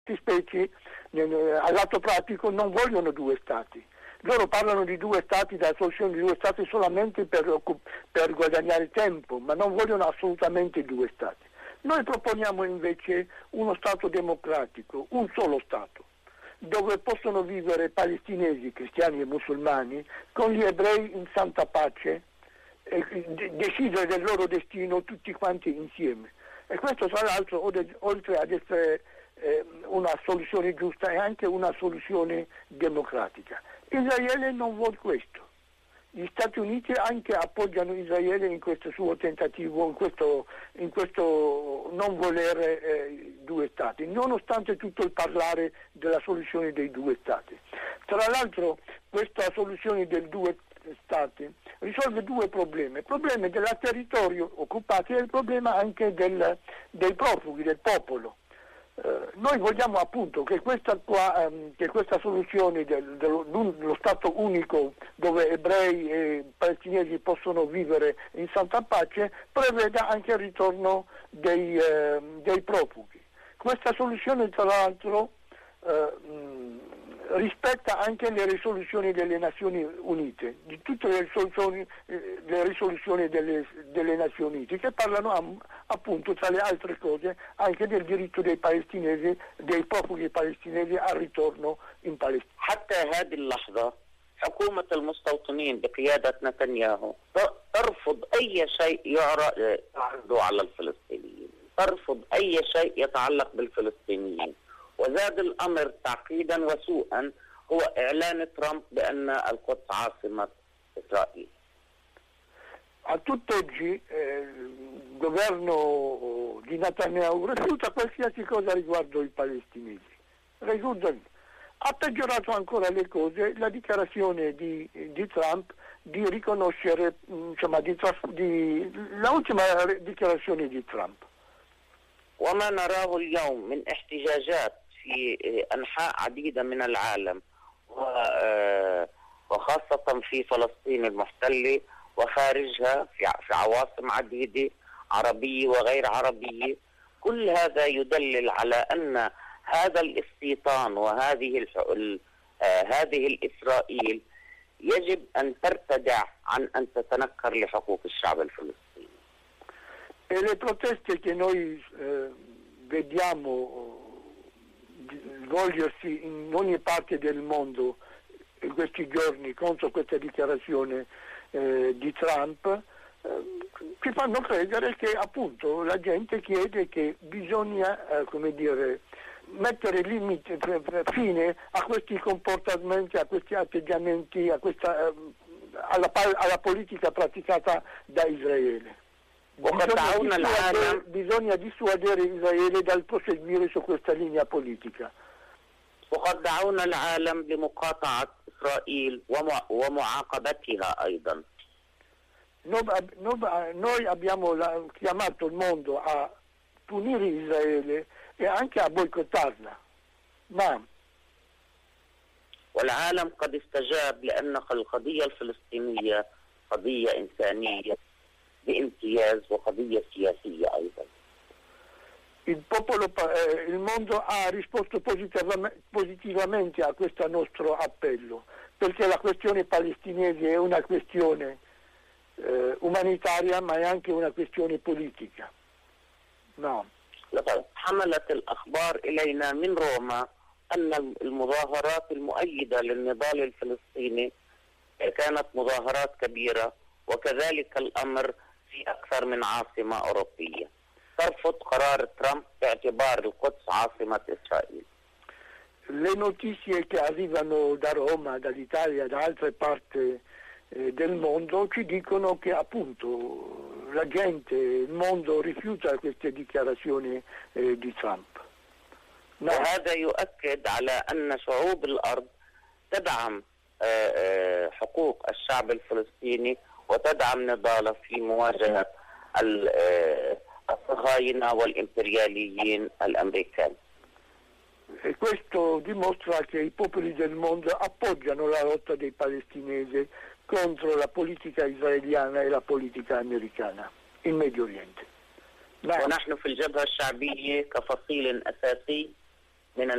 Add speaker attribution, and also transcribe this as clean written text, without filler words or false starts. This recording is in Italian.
Speaker 1: specie al lato pratico non vogliono due stati. Loro parlano di due stati, della soluzione di due stati solamente per guadagnare tempo, ma non vogliono assolutamente due stati. Noi proponiamo invece uno stato democratico, un solo stato, dove possono vivere palestinesi, cristiani e musulmani, con gli ebrei in santa pace, e decidere del loro destino tutti quanti insieme. E questo tra l'altro, oltre ad essere una soluzione giusta, è anche una soluzione democratica. Israele non vuole questo. Gli Stati Uniti anche appoggiano Israele in questo suo tentativo, in questo non volere due stati, nonostante tutto il parlare della soluzione dei due stati. Tra l'altro questa soluzione del due stati risolve due problemi: il problema del territorio occupato e il problema anche dei profughi, del popolo. Noi vogliamo appunto che questa soluzione dello Stato unico, dove ebrei e palestinesi possono vivere in santa pace, preveda anche il ritorno dei profughi. Questa soluzione tra l'altro rispetta anche le risoluzioni delle Nazioni Unite, di tutte le risoluzioni delle Nazioni Unite, che parlano appunto, tra le altre cose, anche del diritto dei palestinesi, dei profughi palestinesi al ritorno in Palestina.
Speaker 2: حتى هذه اللحظة حكومة المستوطنين بقيادة نتنياهو ترفض أي شيء يعرض على الفلسطينيين، ترفض أي شيء يتعلق بالفلسطينيين. وزاد الأمر تعقيدا وسوءا هو إعلان ترامب بأن القدس عاصمة إسرائيل.
Speaker 1: A tutt'oggi il governo di Netanyahu rifiuta qualsiasi cosa riguardo i palestinesi. Ha peggiorato ancora le cose la dichiarazione di Trump di riconoscere, la ultima dichiarazione di Trump.
Speaker 2: وما نراه اليوم من احتجاجات في أنحاء عديدة من العالم وخاصة في فلسطين المحتلة وخارجها في عواصم عديدة عربية وغير عربية، كل هذا يدلل على أن هذا الاستيطان وهذه هذه الإسرائيل يجب أن ترتدع عن أن تتنكر لحقوق الشعب الفلسطيني.
Speaker 1: E le proteste che noi vediamo svolgersi in ogni parte del mondo in questi giorni contro questa dichiarazione di Trump ci fanno credere che appunto la gente chiede che bisogna mettere limite, fine a questi comportamenti, a questi atteggiamenti, alla politica praticata da Israele. Bisogna dissuadere Israele dal proseguire su questa linea politica.
Speaker 2: وقد دعونا العالم لمقاطعة إسرائيل ومعاقبتها أيضا.
Speaker 1: Noi abbiamo chiamato il mondo a punire Israele e anche a boicottarla. نعم.
Speaker 2: والعالم قد استجاب لأن القضية الفلسطينية قضية إنسانية بامتياز وقضية سياسية أيضا.
Speaker 1: Il mondo ha risposto positivamente a questo nostro appello, perché la questione palestinese è una questione umanitaria, ma è anche una questione politica. No.
Speaker 2: لقد حملت الأخبار إلينا من روما أن المظاهرات المؤيدة للنضال الفلسطيني كانت مظاهرات كبيرة، وكذلك الأمر في أكثر من عاصمة أوروبية ترفض قرار ترامب باعتبار القدس عاصمة إسرائيل.
Speaker 1: Le notizie che arrivano da Roma, dall'Italia, da altre parti del mondo ci dicono che appunto la gente, il mondo rifiuta queste dichiarazioni di Trump.
Speaker 2: وهذا يؤكد على أن شعوب الأرض تدعم حقوق الشعب الفلسطيني وتدعم نضاله في مواجهة الصهاينة والإمبرياليين الأمريكان.
Speaker 1: E questo dimostra che i popoli del mondo appoggiano la lotta dei palestinesi contro la politica israeliana e la politica americana in Medio Oriente.
Speaker 2: ونحن في الجبهة الشعبية كفصيل أساسي